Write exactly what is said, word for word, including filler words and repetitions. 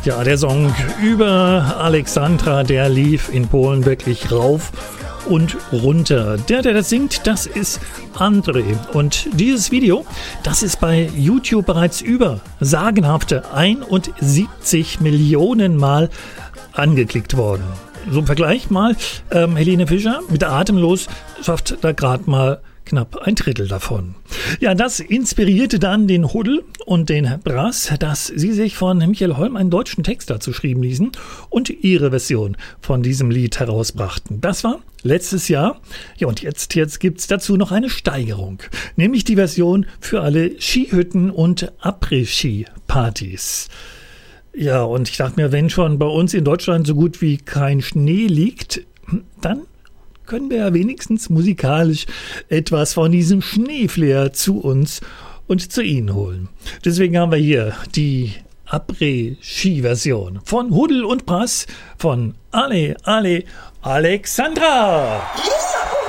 Ja, der Song über Alexandra, der lief in Polen wirklich rauf und runter. Der, der das singt, das ist Andrzej. Und dieses Video, das ist bei YouTube bereits über sagenhafte einundsiebzig Millionen Mal angeklickt worden. So im Vergleich mal, ähm, Helene Fischer mit Atemlos schafft da gerade mal knapp ein Drittel davon. Ja, das inspirierte dann den Huddel und den Brass, dass sie sich von Michael Holm einen deutschen Text dazu schreiben ließen und ihre Version von diesem Lied herausbrachten. Das war letztes Jahr. Ja, und jetzt, jetzt gibt's dazu noch eine Steigerung, nämlich die Version für alle Skihütten und Après-Ski-Partys. Ja, und ich dachte mir, wenn schon bei uns in Deutschland so gut wie kein Schnee liegt, dann können wir ja wenigstens musikalisch etwas von diesem Schneeflair zu uns und zu Ihnen holen. Deswegen haben wir hier die Après-Ski-Version von Huddel und Brass von Ale, Ale, Alexandra. Yeah!